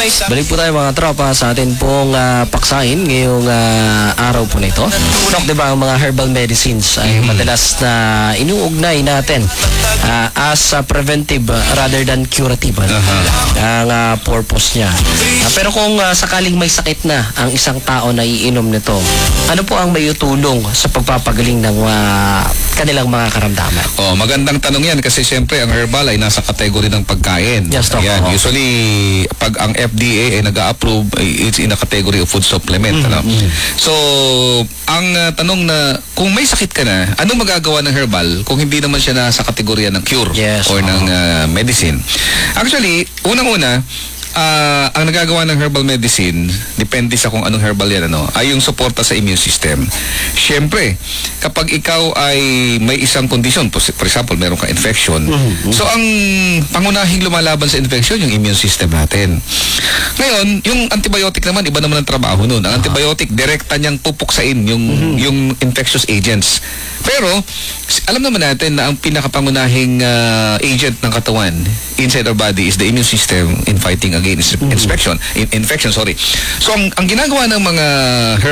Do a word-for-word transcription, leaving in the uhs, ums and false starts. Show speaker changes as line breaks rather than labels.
Balik po tayo mga tropa sa atin pong uh, paksain ngayong uh, araw po na ito. Dok, di ba ang mga herbal medicines ay mm-hmm. madalas na inuugnay natin uh, as uh, preventive uh, rather than curative uh-huh. ang uh, purpose niya. Uh, pero kung uh, sakaling may sakit na ang isang tao na iinom nito, ano po ang maitutulong sa pagpapagaling ng uh, kanilang mga karamdaman?
Oh, magandang tanong yan kasi siyempre ang herbal ay nasa kategory ng pagkain.
Yes, Doc.
Ayan,
Oh.
usually pag ang F D A ay nag-a-approve, it's in a category of food supplement.
Mm-hmm.
Ano? So, ang uh, tanong na kung may sakit ka na, anong magagawa ng herbal kung hindi naman siya nasa kategorya ng cure
yes,
or
oh.
ng uh, medicine? Actually, unang-una, Uh, ang nagagawa ng herbal medicine, depende sa kung anong herbal yan, ano, ay yung suporta sa immune system. Siyempre, kapag ikaw ay may isang kondisyon, for example, meron kang infection, mm-hmm. so ang pangunahing lumalaban sa infection, yung immune system natin. Ngayon, yung antibiotic naman, iba naman ang trabaho nun. Ang antibiotic, direkta niyang pupuksain yung, mm-hmm. yung infectious agents. Pero, alam naman natin na ang pinakapangunahing uh, agent ng katawan inside our body is the immune system in fighting against mm-hmm. infection, in, infection, sorry. So, ang, ang ginagawa ng mga herbal